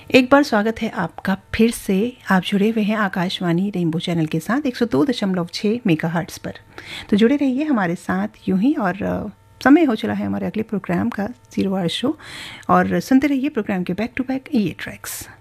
एक बार स्वागत है आपका फिर से। आप जुड़े हुए हैं आकाशवाणी रेनबो चैनल के साथ 102.6 मेगाहर्ट्ज़ पर। तो जुड़े रहिए हमारे साथ यूं ही। और समय हो चला है हमारे अगले प्रोग्राम का 0 आवर शो, और सुनते रहिए प्रोग्राम के बैक टू बैक ये ट्रैक्स।